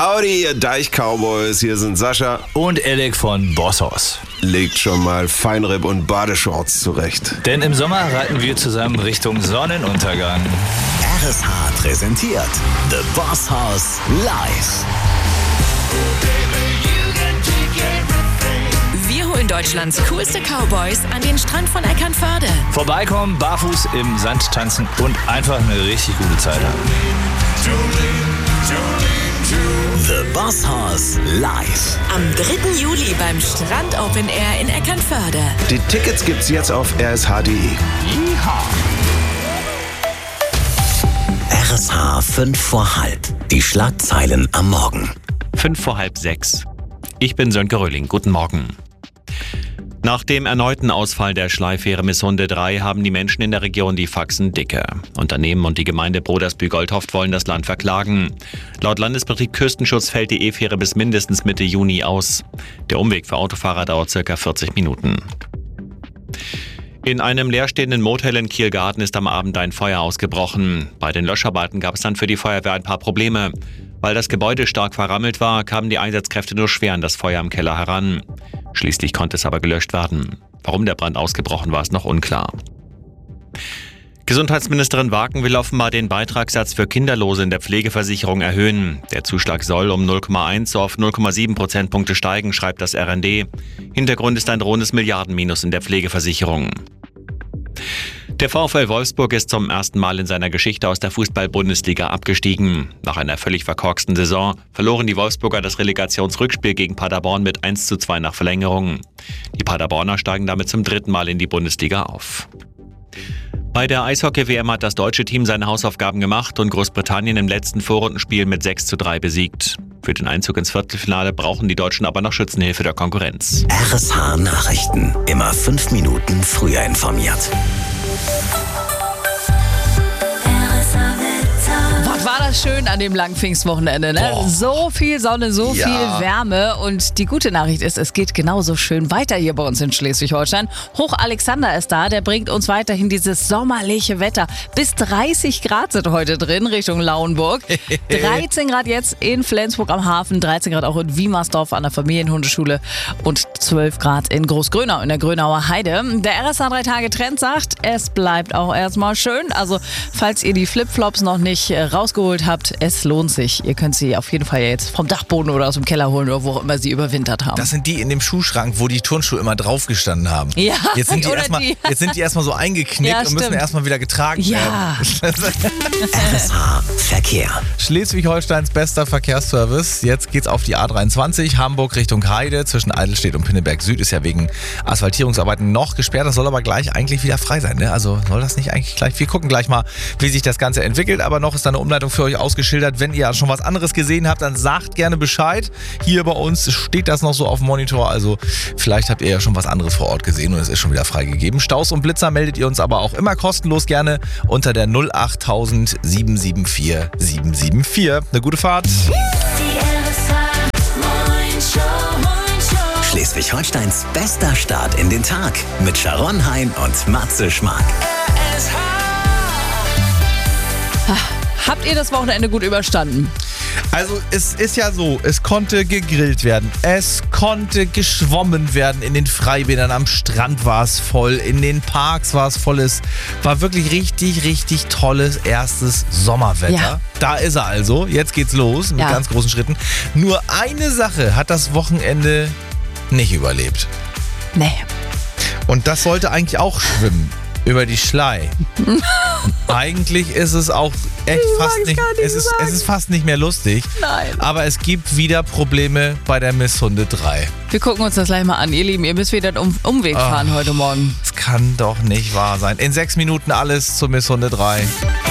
Howdy, ihr Deich-Cowboys, hier sind Sascha. Und Alec von Bosshaus. Legt schon mal Feinripp und Badeshorts zurecht. Denn im Sommer reiten wir zusammen Richtung Sonnenuntergang. RSH präsentiert The Bosshaus live. Wir holen Deutschlands coolste Cowboys an den Strand von Eckernförde. Vorbeikommen, barfuß im Sand tanzen und einfach eine richtig gute Zeit haben. The Bosshaus live. Am 3. Juli beim Strand Open Air in Eckernförde. Die Tickets gibt's jetzt auf rsh.de. RSH 5 vor halb. Die Schlagzeilen am Morgen. 5 vor halb 6. Ich bin Sönke Röhling. Guten Morgen. Nach dem erneuten Ausfall der Schleifähre Missunde 3 haben die Menschen in der Region die Faxen dicke. Unternehmen und die Gemeinde Brodersbühl-Goldhoft wollen das Land verklagen. Laut Landesbetrieb Küstenschutz fällt die E-Fähre bis mindestens Mitte Juni aus. Der Umweg für Autofahrer dauert ca. 40 Minuten. In einem leerstehenden Motel in Kielgarten ist am Abend ein Feuer ausgebrochen. Bei den Löscharbeiten gab es dann für die Feuerwehr ein paar Probleme. Weil das Gebäude stark verrammelt war, kamen die Einsatzkräfte nur schwer an das Feuer im Keller heran. Schließlich konnte es aber gelöscht werden. Warum der Brand ausgebrochen war, ist noch unklar. Gesundheitsministerin Waken will offenbar den Beitragssatz für Kinderlose in der Pflegeversicherung erhöhen. Der Zuschlag soll um 0,1 auf 0,7 Prozentpunkte steigen, schreibt das RND. Hintergrund ist ein drohendes Milliardenminus in der Pflegeversicherung. Der VfL Wolfsburg ist zum ersten Mal in seiner Geschichte aus der Fußball-Bundesliga abgestiegen. Nach einer völlig verkorksten Saison verloren die Wolfsburger das Relegationsrückspiel gegen Paderborn mit 1:2 nach Verlängerung. Die Paderborner steigen damit zum 3. Mal in die Bundesliga auf. Bei der Eishockey-WM hat das deutsche Team seine Hausaufgaben gemacht und Großbritannien im letzten Vorrundenspiel mit 6:3 besiegt. Für den Einzug ins Viertelfinale brauchen die Deutschen aber noch Schützenhilfe der Konkurrenz. RSH Nachrichten. Immer 5 Minuten früher informiert. War das schön an dem langen Pfingstwochenende, ne? So viel Sonne, so viel Wärme und die gute Nachricht ist, es geht genauso schön weiter hier bei uns in Schleswig-Holstein. Hoch Alexander ist da, der bringt uns weiterhin dieses sommerliche Wetter. Bis 30 Grad sind heute drin Richtung Lauenburg. 13 Grad jetzt in Flensburg am Hafen, 13 Grad auch in Wiemersdorf an der Familienhundeschule und 12 Grad in Großgrönau in der Grönauer Heide. Der RSH 3-Tage-Trend sagt, es bleibt auch erstmal schön. Also falls ihr die Flipflops noch nicht rausgeholt habt, es lohnt sich. Ihr könnt sie auf jeden Fall jetzt vom Dachboden oder aus dem Keller holen oder wo auch immer sie überwintert haben. Das sind die in dem Schuhschrank, wo die Turnschuhe immer drauf gestanden haben. Ja, jetzt sind die erstmal so eingeknickt und müssen erstmal wieder getragen werden. RSH Verkehr. Schleswig-Holsteins bester Verkehrsservice. Jetzt geht's auf die A23 Hamburg Richtung Heide. Zwischen Eidelstedt und Pinneberg Süd ist ja wegen Asphaltierungsarbeiten noch gesperrt. Das soll aber gleich eigentlich wieder frei sein, ne? Also soll das nicht eigentlich gleich? Wir gucken gleich mal, wie sich das Ganze entwickelt. Aber noch ist da eine Umleitung für euch ausgeschildert. Wenn ihr schon was anderes gesehen habt, dann sagt gerne Bescheid. Hier bei uns steht das noch so auf dem Monitor. Also vielleicht habt ihr ja schon was anderes vor Ort gesehen und es ist schon wieder freigegeben. Staus und Blitzer meldet ihr uns aber auch immer kostenlos gerne unter der 08000 774 774. Eine gute Fahrt. Schleswig-Holsteins bester Start in den Tag mit Sharon Hein und Matze Schmark. Habt ihr das Wochenende gut überstanden? Also es ist ja so, es konnte gegrillt werden, es konnte geschwommen werden, in den Freibädern, am Strand war es voll, in den Parks war es voll, es war wirklich richtig, richtig tolles erstes Sommerwetter. Ja. Da ist er also, jetzt geht's los mit ganz großen Schritten. Nur eine Sache hat das Wochenende nicht überlebt. Nee. Und das sollte eigentlich auch schwimmen. Über die Schlei. Eigentlich ist es auch echt es ist fast nicht mehr lustig. Nein. Aber es gibt wieder Probleme bei der Missunde 3. Wir gucken uns das gleich mal an. Ihr Lieben, ihr müsst wieder einen Umweg fahren heute Morgen. Das kann doch nicht wahr sein. In 6 Minuten alles zur Missunde 3.